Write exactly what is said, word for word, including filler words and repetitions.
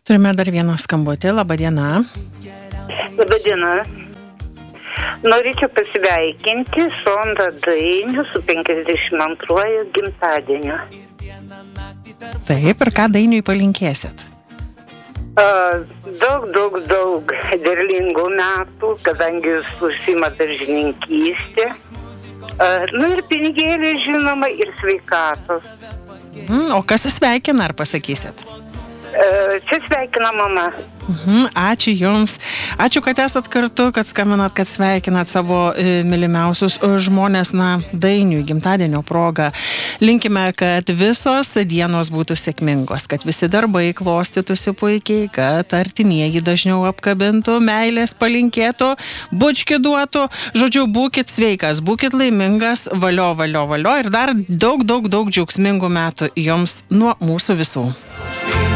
Turime dar vieną skambutį. Labadiena. Labadiena. Norėčiau pasveikinti Sondą Dainių su penkiasdešimt antruoju gimtadieniu. Taip, ir ką Dainiui palinkėsit? Uh, daug, daug, daug derlingų metų, kadangi jis užsiima daržininkystę. Uh, nu ir pinigėlį, žinoma, ir sveikatos. Mm, o kas sveikina, ar pasakysit? Uh, čia sveikina mama. Mhm, ačiū Jums. Ačiū, kad esat kartu, kad skambinat, kad sveikinat savo e, mylimiausius žmonės, na, Dainiui gimtadienio proga. Linkime, kad visos dienos būtų sėkmingos, kad visi darbai klostytųsi puikiai, kad artimieji dažniau apkabintų, meilės palinkėtų, bučkį duotų. Žodžiu, būkit sveikas, būkit laimingas, valio, valio, valio ir dar daug, daug, daug džiaugsmingų metų Jums nuo mūsų visų.